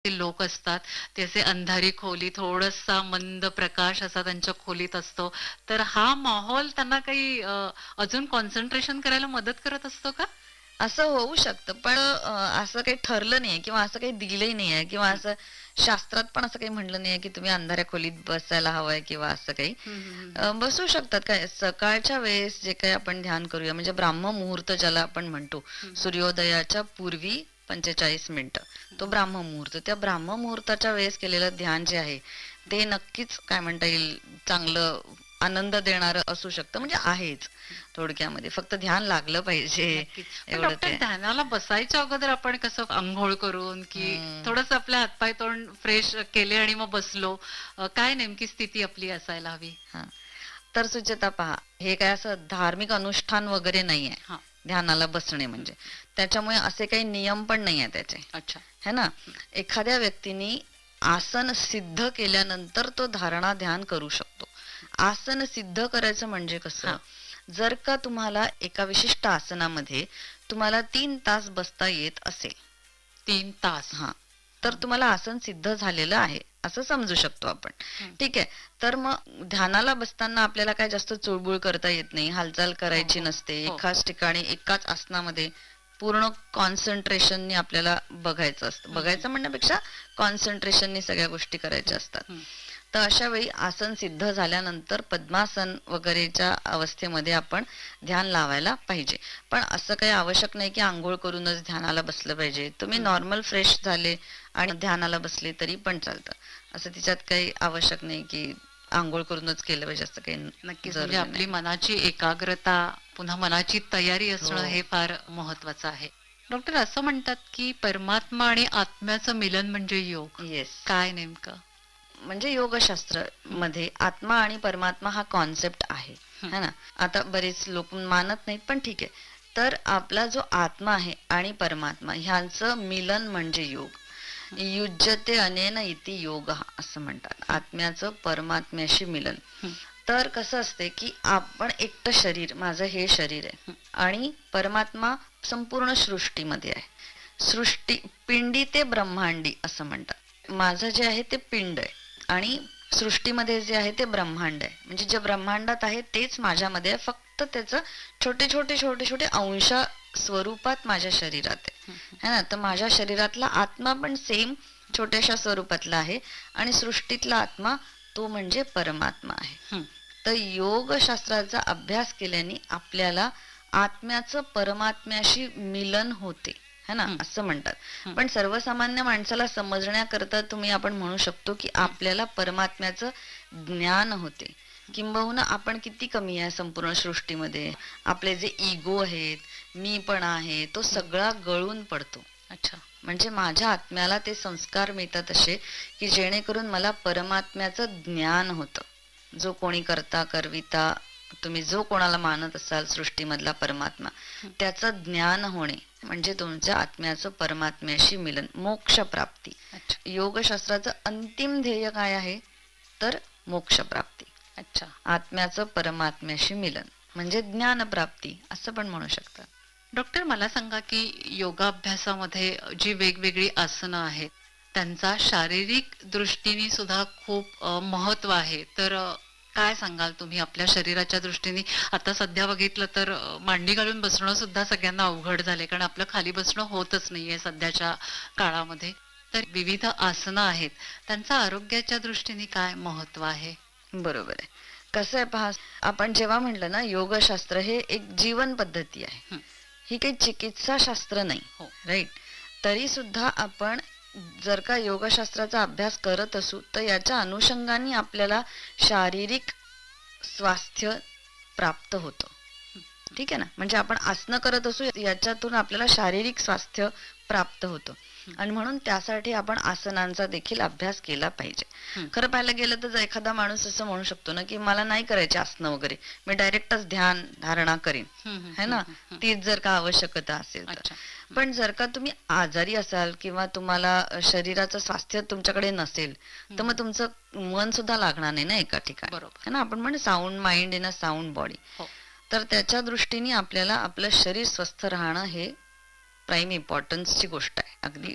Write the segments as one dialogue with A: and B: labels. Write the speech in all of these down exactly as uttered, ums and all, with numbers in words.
A: ते लोक असतात, ते असे अंधारी खोली, थोडासा मंद प्रकाश असा त्यांच्या खोलीत असतो. तर हा माहोल त्यांना काही अ, अजून कॉन्सन्ट्रेशन करायला मदत करत असतो का?
B: असं होऊ शकतं, पण अ, असं काही ठरलं नाहीये किंवा असं काही दिलंही नाहीये किंवा
A: हं.
B: असं शास्त्रात पण असं काही म्हटलं नाहीये की तुम्ही अंधाऱ्या खोलीत बसायला हवंय किंवा असं काही.
A: हं, हं, हं, हं.
B: अ, बसू शकतात. काय सकाळच्या वेळेस जे काही आपण ध्यान करूया म्हणजे ब्राह्म मुहूर्त ज्याला आपण म्हणतो,
A: हं, हं,
B: सूर्योदयाच्या पूर्वी पंचेचाळीस मिनिटं, तो
A: हं,
B: ब्राह्म मुहूर्त. त्या ब्राह्म मुहूर्ताच्या वेळेस केलेलं ध्यान जे आहे
A: हं.
B: ते नक्कीच काय म्हणता येईल चांगलं आनंद देणारं असू शकतं, म्हणजे
A: अच्छा.
B: आहेच.
A: हं.
B: थोडक्यामध्ये फक्त ध्यान लागलं पाहिजे
A: नक्कीच. पण
B: एवढंच
A: डॉक्टर
B: आहे.
A: ध्यानाला बसायच्या अगोदर आपण कसं अंघोळ करून की
B: हम्म.
A: थोडंसं आपले हातपाय तोंड फ्रेश केले आणि मग बसलो, अ, काय नेमकी स्थिती आपली असायला हवी?
B: हा, तर सुचेता पहा, हे काय असं धार्मिक अनुष्ठान वगैरे नाहीये
A: हां.
B: ध्यानाला बसणे
A: हं,
B: म्हणजे. त्याच्यामुळे असे काही नियम पण नाही आहे त्याचे,
A: अच्छा.
B: है ना.
A: हं,
B: एखाद्या व्यक्तीने आसन सिद्ध केल्यानंतर तो धारणा ध्यान करू शकतो. आसन सिद्ध करायचं म्हणजे कसं,
A: हां.
B: जर का तुम्हाला एका विशिष्ट आसनामध्ये तुम्हाला तीन तास बसता येत असेल,
A: तीन तास.
B: हा, तर
A: हं,
B: तुम्हाला आसन सिद्ध झालेलं आहे असं समजू शकतो आपण.
A: हं.
B: ठीक आहे. तर मग ध्यानाला बसताना आपल्याला काय जास्त चुळबुळ करता येत नाही, हालचाल
A: हो,
B: करायची
A: हो,
B: नसते,
A: हो.
B: एकाच ठिकाणी एकाच आसनामध्ये पूर्ण कॉन्सन्ट्रेशननी आपल्याला बघायचं असतं.
A: हं, हं,
B: बघायचं म्हणण्यापेक्षा कॉन्सन्ट्रेशननी सगळ्या गोष्टी करायच्या
A: हं,
B: असतात.
A: हं.
B: तर अशा वेळी आसन सिद्ध झाल्यानंतर पद्मासन वगैरेच्या अवस्थेमध्ये आपण ध्यान लावायला पाहिजे. पण असं काही आवश्यक नाही की आंघोळ करूनच ध्यानाला बसलं पाहिजे. तुम्ही
A: हं, हं.
B: नॉर्मल फ्रेश झाले आणि ध्यानाला बसले तरी पण चालतं. असं तिच्यात काही आवश्यक नाही की आंघोळ करूनच केलं पाहिजे, असं काही
A: नक्कीच. म्हणजे
B: जरुरी
A: आपली
B: नाही.
A: मनाची एकाग्रता, पुन्हा मनाची तयारी असणं
B: हो.
A: हे फार महत्वाचं आहे. डॉक्टर असं म्हणतात, की परमात्मा आणि आत्म्याचं मिलन म्हणजे योग.
B: येस.
A: काय नेमकं?
B: म्हणजे योगशास्त्र
A: हं,
B: मध्ये आत्मा आणि परमात्मा हा कॉन्सेप्ट आहे,
A: हं,
B: है ना. आता बरेच लोक मानत नाहीत, पण ठीक आहे. तर आपला जो आत्मा आहे आणि परमात्मा ह्यांचं मिलन म्हणजे योग.
A: हं,
B: युज्यते अनेन इति योग असं म्हणतात,
A: हं,
B: आत्म्याचं परमात्म्याशी मिलन.
A: हं,
B: तर कसं असते की आपण एकटं शरीर, माझं हे शरीर आहे,
A: हं,
B: आणि परमात्मा संपूर्ण सृष्टीमध्ये आहे. सृष्टी पिंडी ते ब्रह्मांडी असं म्हणतात. माझं जे आहे ते पिंड आहे आणि सृष्टीमध्ये जे आहे ते ब्रह्मांड आहे. म्हणजे जे ब्रह्मांडात आहे तेच माझ्यामध्ये आहे, फक्त त्याचं छोटे छोटे छोटे छोटे अंश स्वरूपात माझ्या शरीरात आहे,
A: हं,
B: है ना. तर माझ्या शरीरातला आत्मा पण सेम छोट्याशा स्वरूपातला आहे आणि सृष्टीतला आत्मा तो म्हणजे परमात्मा आहे.
A: हं,
B: तर योगशास्त्राचा अभ्यास केल्याने आपल्याला आत्म्याचं परमात्म्याशी मिलन होते, है ना,
A: हं,
B: असं म्हणतात.
A: हं,
B: पण सर्वसामान्य माणसाला समजण्याकरता तुम्ही आपण म्हणू शकतो की
A: हं,
B: आपल्याला परमात्म्याचं ज्ञान होते. किंबहुना आपण किती कमी आहे संपूर्ण सृष्टीमध्ये. आपले जे इगो आहेत, मी पण आहे, तो
A: हं.
B: सगळा गळून पडतो.
A: अच्छा.
B: म्हणजे माझ्या आत्म्याला ते संस्कार मिळतात असे की जेणेकरून मला परमात्म्याचं ज्ञान होतं. जो कोणी करता करविता, तुम्ही जो कोणाला मानत असाल सृष्टीमधला परमात्मा,
A: हं.
B: त्याचं ज्ञान होणे म्हणजे तुमच्या आत्म्याचं परमात्म्याशी मिलन, मोक्ष प्राप्ती.
A: अच्छा.
B: योगशास्त्राचं अंतिम ध्येय काय आहे, तर मोक्ष प्राप्ती,
A: अच्छा.
B: आत्म्याचं परमात्म्याशी मिलन म्हणजे ज्ञानप्राप्ती असं पण म्हणू शकतात.
A: डॉक्टर मला सांगा, की योगाभ्यासामध्ये जी वेगवेगळी आसनं आहेत, त्यांचा शारीरिक दृष्टीने सुद्धा खूप अ, महत्त्व आहे. तर अ, काय सांगाल तुम्ही आपल्या शरीराच्या दृष्टीने? आता सध्या बघितलं तर अ, मांडी घालून बसणं सुद्धा सगळ्यांना अवघड झालंय, कारण आपलं खाली बसणं होतच नाहीये सध्याच्या काळामध्ये. तर विविध आसनं आहेत, त्यांचं आरोग्याच्या दृष्टीने काय महत्त्व आहे?
B: बरोबर आहे. कसं आहे पहा, आपण जेव्हा म्हटलं ना योगशास्त्र हे एक जीवन पद्धती आहे,
A: हं,
B: ही काही चिकित्सा शास्त्र नाही,
A: हो.
B: राईट. तरी सुद्धा आपण जर का योगशास्त्राचा अभ्यास करत असू तर याच्या अनुषंगाने आपल्याला शारीरिक स्वास्थ्य प्राप्त होतं.
A: हं,
B: ठीक आहे ना. म्हणजे आपण आसनं करत असू याच्यातून आपल्याला शारीरिक स्वास्थ्य प्राप्त होतं
A: हं,
B: आणि म्हणून त्यासाठी आपण आसनांचा देखील अभ्यास केला पाहिजे.
A: हं,
B: खरं पाहायला गेलं तर एखादा माणूस असं म्हणू शकतो ना की मला नाही करायचे आसनं वगैरे, मी डायरेक्टच ध्यान धारणा करीन,
A: हं, हं,
B: है
A: हं,
B: ना.
A: हं, हं.
B: तीच जर का आवश्यकता असेल तर.
A: अच्छा. हं,
B: पण जर का तुम्ही आजारी असाल किंवा तुम्हाला शरीराचं स्वास्थ्य तुमच्याकडे नसेल
A: हं,
B: तर
A: हं.
B: मग तुमचं मन सुद्धा लागणार नाही ना एका ठिकाणी,
A: बरोबर.
B: है ना. आपण म्हणजे sound mind in a sound body.
A: हो.
B: तर त्याच्या दृष्टीने आपल्याला आपलं शरीर स्वस्थ राहणं हे प्राईम इम्पॉर्टन्सची गोष्ट आहे,
A: हं,
B: अगदी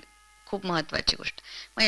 B: खूप महत्वाची गोष्ट. मग